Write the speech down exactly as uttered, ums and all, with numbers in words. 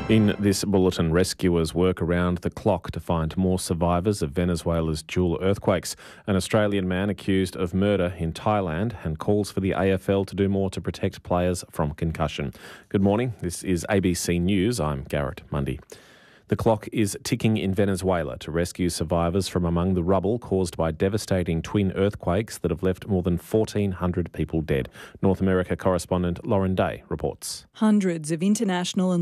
In this bulletin, rescuers work around the clock to find more survivors of Venezuela's dual earthquakes. An Australian man accused of murder in Thailand and calls for the A F L to do more to protect players from concussion. Good morning, this is A B C News. I'm Garrett Mundy. The clock is ticking in Venezuela to rescue survivors from among the rubble caused by devastating twin earthquakes that have left more than fourteen hundred people dead. North America correspondent Lauren Day reports. Hundreds of international and